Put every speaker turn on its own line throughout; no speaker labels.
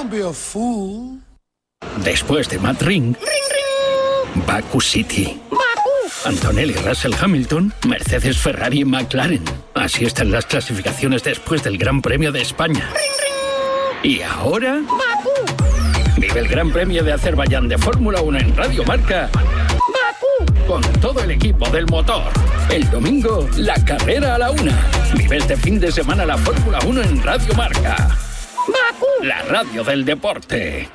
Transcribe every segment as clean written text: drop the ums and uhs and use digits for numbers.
Don't be a fool.
Después de Matt Ring, Baku City, Antonelli Russell Hamilton, Mercedes, Ferrari y McLaren. Así están las clasificaciones después del Gran Premio de España. Y ahora, vive el Gran Premio de Azerbaiyán de Fórmula 1 en Radio Marca, con todo el equipo del motor. El domingo, la carrera a la 1. Vive este fin de semana la Fórmula 1 en Radio Marca, la radio del deporte.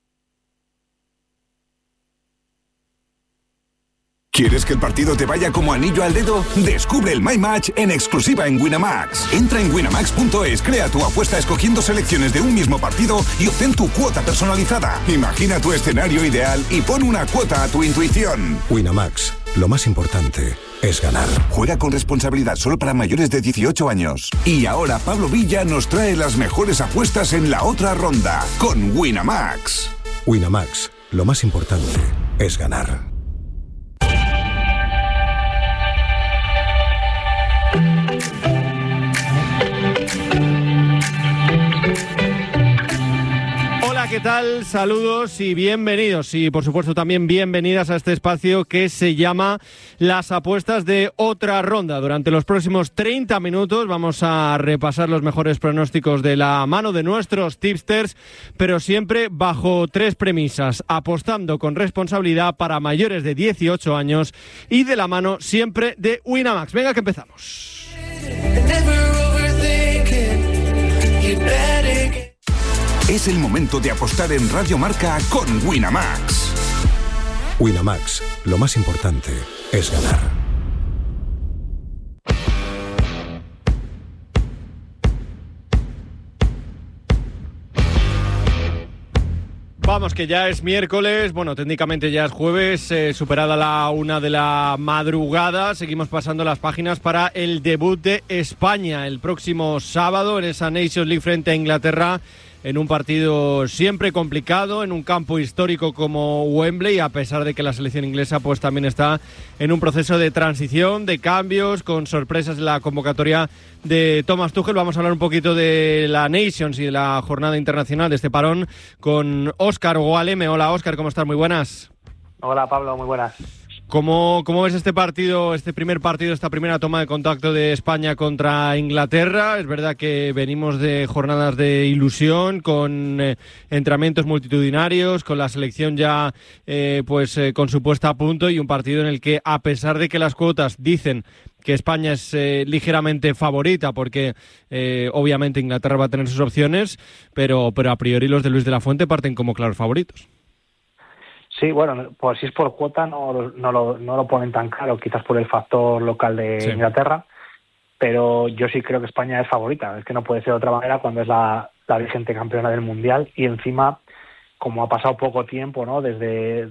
¿Quieres que el partido te vaya como anillo al dedo? Descubre el My Match en exclusiva en Winamax. Entra en winamax.es, crea tu apuesta escogiendo selecciones de un mismo partido y obtén tu cuota personalizada. Imagina tu escenario ideal y pon una cuota a tu intuición.
Winamax, lo más importante es ganar.
Juega con responsabilidad, solo para mayores de 18 años. Y ahora Pablo Villa nos trae las mejores apuestas en la otra ronda con Winamax.
Winamax, lo más importante es ganar.
¿Qué tal? Saludos y bienvenidos, y por supuesto también bienvenidas a este espacio que se llama Las Apuestas de Otra Ronda. Durante los próximos 30 minutos vamos a repasar los mejores pronósticos de la mano de nuestros tipsters, pero siempre bajo 3 premisas: apostando con responsabilidad para mayores de 18 años y de la mano siempre de Winamax. Venga, que empezamos.
Es el momento de apostar en Radio Marca con Winamax.
Winamax, lo más importante es ganar.
Vamos, que ya es miércoles, bueno, técnicamente ya es jueves, superada la 1 de la madrugada. Seguimos pasando las páginas para el debut de España el próximo sábado en esa Nations League frente a Inglaterra, en un partido siempre complicado, en un campo histórico como Wembley, a pesar de que la selección inglesa pues también está en un proceso de transición, de cambios, con sorpresas en la convocatoria de Thomas Tuchel. Vamos a hablar un poquito de la Nations y de la jornada internacional, de este parón, con Óscar Gualeme. Hola Óscar, ¿cómo estás? Muy buenas.
Hola Pablo, muy buenas.
¿Cómo ves este partido, este primer partido, esta primera toma de contacto de España contra Inglaterra? Es verdad que venimos de jornadas de ilusión, con entrenamientos multitudinarios, con la selección ya con su puesta a punto, y un partido en el que, a pesar de que las cuotas dicen que España es ligeramente favorita, porque obviamente Inglaterra va a tener sus opciones, pero a priori los de Luis de la Fuente parten como claros favoritos.
Sí, bueno, pues si es por cuota no lo ponen tan claro, quizás por el factor local de Inglaterra, pero yo sí creo que España es favorita. Es que no puede ser de otra manera cuando es la vigente campeona del Mundial, y encima, como ha pasado poco tiempo, ¿no?, desde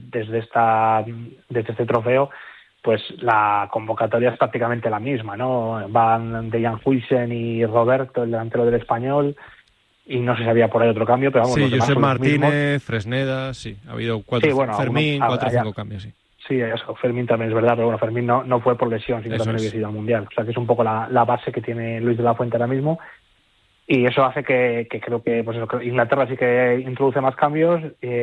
este trofeo, pues la convocatoria es prácticamente la misma, ¿no? Van Dejan Huijsen y Roberto, el delantero del Español, y no sé si había por ahí otro cambio, pero vamos.
Sí, Josep Martínez, Fresneda, sí, ha habido 4 o 5 cambios, sí.
Sí, eso, Fermín también es verdad, pero bueno, Fermín no fue por lesión, sino también hubiese ido al Mundial. O sea que es un poco la base que tiene Luis de la Fuente ahora mismo, y eso hace que creo que pues eso, Inglaterra sí que introduce más cambios,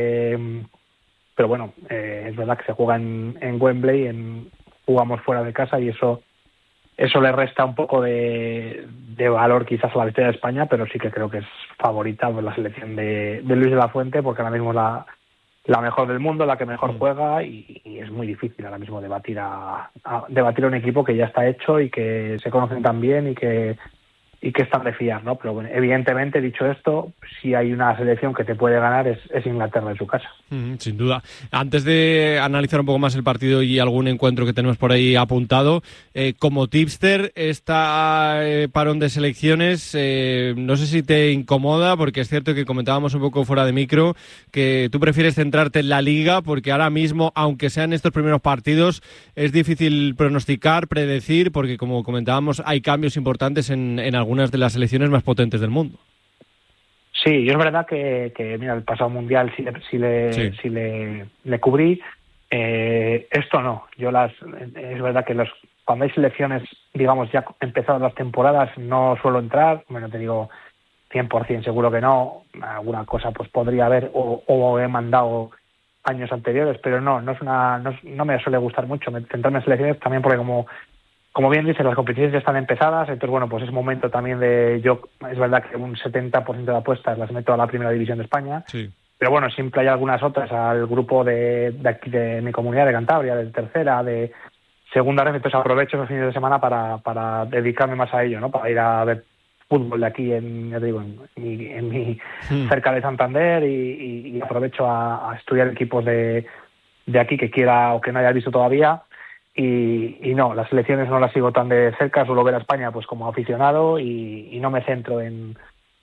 pero bueno, es verdad que se juega en Wembley, jugamos fuera de casa, y eso le resta un poco de valor quizás a la victoria de España, pero sí que creo que es favorita la selección de Luis de la Fuente, porque ahora mismo es la mejor del mundo, la que mejor juega, y es muy difícil ahora mismo debatir a un equipo que ya está hecho y que se conocen tan bien y que están de fiar, ¿no? Pero bueno, evidentemente, dicho esto, si hay una selección que te puede ganar es Inglaterra en su casa.
Sin duda. Antes de analizar un poco más el partido y algún encuentro que tenemos por ahí apuntado, como tipster, esta parón de selecciones, no sé si te incomoda, porque es cierto que comentábamos un poco fuera de micro que tú prefieres centrarte en la Liga, porque ahora mismo, aunque sean estos primeros partidos, es difícil pronosticar, predecir, porque como comentábamos, hay cambios importantes en algunas de las selecciones más potentes del mundo.
Sí, yo es verdad que mira, el pasado Mundial sí le cubrí, esto no. Es verdad que cuando hay selecciones, digamos, ya empezadas las temporadas, no suelo entrar. Bueno, te digo, 100% seguro que no. Alguna cosa pues podría haber o he mandado años anteriores, pero no me suele gustar mucho centrarme en selecciones, también porque como bien dices, las competiciones ya están empezadas, entonces bueno, pues es momento también es verdad que un 70% de apuestas las meto a la primera división de España,
sí.
Pero bueno, siempre hay algunas otras al grupo de aquí de mi comunidad de Cantabria, de tercera, de segunda red, entonces aprovecho esos fines de semana para dedicarme más a ello, ¿no? Para ir a ver fútbol de aquí en mi cerca de Santander y aprovecho a estudiar equipos de aquí que quiera o que no haya visto todavía y no, las selecciones no las sigo tan de cerca, suelo ver a España pues como aficionado y no me centro en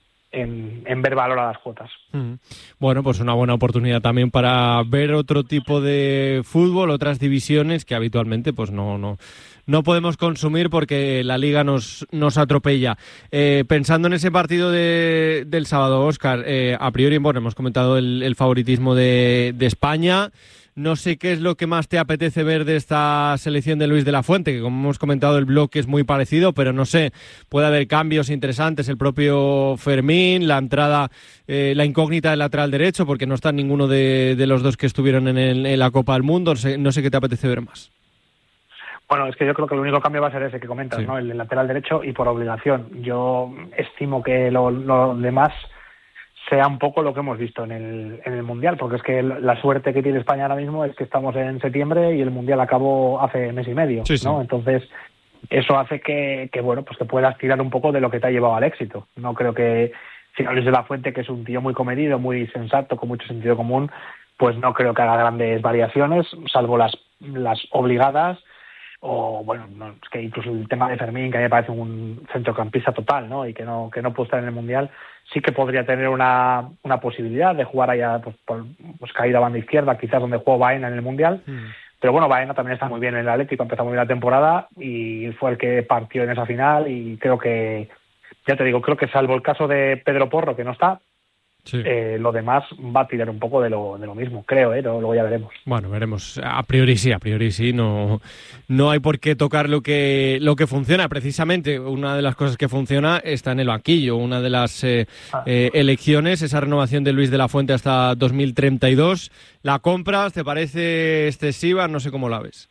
ver valor a las cuotas.
Bueno, pues una buena oportunidad también para ver otro tipo de fútbol, otras divisiones que habitualmente pues no podemos consumir porque la Liga nos atropella. Pensando en ese partido del sábado, Óscar, a priori, bueno, hemos comentado el favoritismo de España. No sé qué es lo que más te apetece ver de esta selección de Luis de la Fuente, que como hemos comentado el bloque es muy parecido, pero no sé, puede haber cambios interesantes, el propio Fermín, la entrada, la incógnita del lateral derecho, porque no está ninguno de los dos que estuvieron en la Copa del Mundo, no sé qué te apetece ver más.
Bueno, es que yo creo que el único cambio va a ser ese que comentas, sí. ¿No? El lateral derecho y por obligación. Yo estimo que lo demás sea un poco lo que hemos visto en el Mundial, porque es que la suerte que tiene España ahora mismo es que estamos en septiembre y el Mundial acabó hace mes y medio, sí, ¿no? Sí. Entonces, eso hace que bueno, pues que puedas tirar un poco de lo que te ha llevado al éxito. No creo que, si Luis de la Fuente, que es un tío muy comedido, muy sensato, con mucho sentido común, pues no creo que haga grandes variaciones, salvo las obligadas, o bueno, no, es que incluso el tema de Fermín, que a mí me parece un centrocampista total, ¿no? Y que no puede estar en el Mundial, sí que podría tener una posibilidad de jugar allá pues caída a banda izquierda, quizás donde jugó Baena en el Mundial. Pero bueno, Baena también está muy bien en el Atlético, empezó muy bien la temporada y fue el que partió en esa final y creo que, ya te digo, creo que salvo el caso de Pedro Porro, que no está, sí. Lo demás va a tirar un poco de lo mismo, creo, luego ya veremos.
Bueno, veremos. A priori sí, no hay por qué tocar lo que funciona. Precisamente una de las cosas que funciona está en el banquillo, una de las elecciones, esa renovación de Luis de la Fuente hasta 2032. ¿La compras? ¿Te parece excesiva? No sé cómo la ves.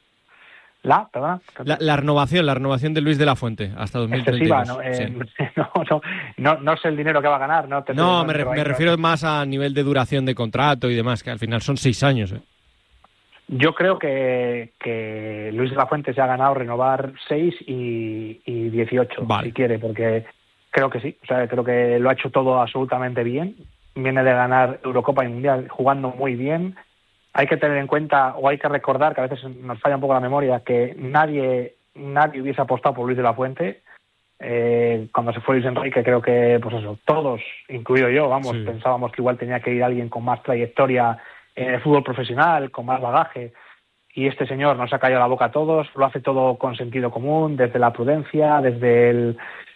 La
renovación de Luis de la Fuente hasta 2032.
No sé el dinero que va a ganar.
Me refiero más a nivel de duración de contrato y demás, que al final son 6 años.
Yo creo que Luis de la Fuente se ha ganado renovar 6 y 18, vale. Si quiere, porque creo que sí. O sea, creo que lo ha hecho todo absolutamente bien. Viene de ganar Eurocopa y Mundial jugando muy bien. Hay que tener en cuenta, o hay que recordar, que a veces nos falla un poco la memoria, que nadie hubiese apostado por Luis de la Fuente. Cuando se fue Luis Enrique, creo que, pues eso, todos, incluido yo, sí. Pensábamos que igual tenía que ir alguien con más trayectoria en el fútbol profesional, con más bagaje. Y este señor nos ha callado la boca a todos, lo hace todo con sentido común, desde la prudencia, es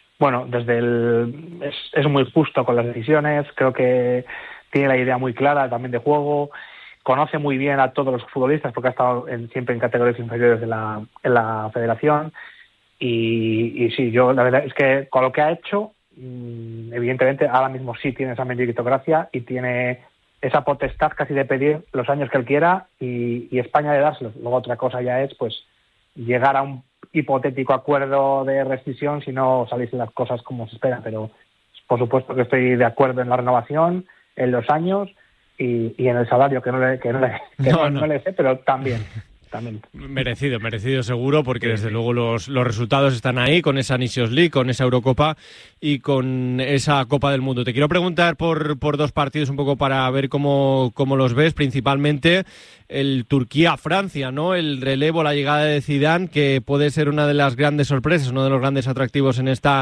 muy justo con las decisiones, creo que tiene la idea muy clara también de juego. Conoce muy bien a todos los futbolistas porque ha estado siempre en categorías inferiores en la federación y sí, yo la verdad es que con lo que ha hecho, evidentemente ahora mismo sí tiene esa meritocracia y tiene esa potestad casi de pedir los años que él quiera y España de dárselos. Luego otra cosa ya es pues llegar a un hipotético acuerdo de rescisión si no saliesen las cosas como se espera, pero por supuesto que estoy de acuerdo en la renovación, en los años y en el salario que no le sé, pero también.
Merecido seguro, porque desde luego los resultados están ahí, con esa Nations League, con esa Eurocopa y con esa Copa del Mundo. Te quiero preguntar por 2 partidos un poco para ver cómo los ves, principalmente el Turquía-Francia, ¿no? El relevo, la llegada de Zidane, que puede ser una de las grandes sorpresas, uno de los grandes atractivos en esta